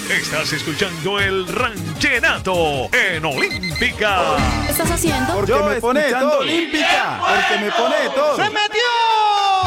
Estás escuchando el Ranchenato en Olímpica. ¿Qué estás haciendo? Porque me pone todo. Olímpica. Porque me pone todo. ¡Se me